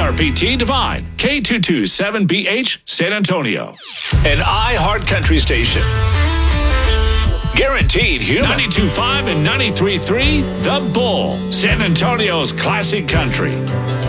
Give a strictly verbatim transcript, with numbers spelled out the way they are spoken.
R P T Divine, K two two seven B H, San Antonio. An iHeart Country station. Guaranteed human. ninety-two point five and ninety-three point three, The Bull, San Antonio's classic country.